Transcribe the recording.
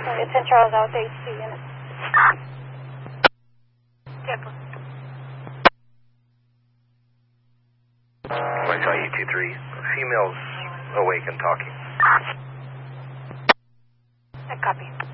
It's 10 Charles out to HC unit. Temple. Mike U23. Female's awake and talking. I copy.